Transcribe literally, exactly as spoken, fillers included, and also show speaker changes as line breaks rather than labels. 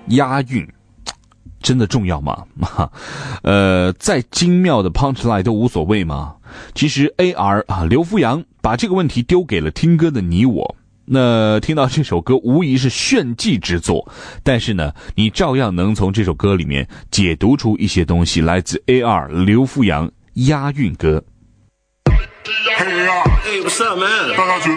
押韵真的重要吗？呃，再精妙的 punchline 都无所谓吗？其实 A R 啊，刘福洋把这个问题丢给了听歌的你我。那听到这首歌无疑是炫技之作，但是呢，你照样能从这首歌里面解读出一些东西，来自 A R 刘福洋押韵歌。
Hey, uh, hey, what's up, man?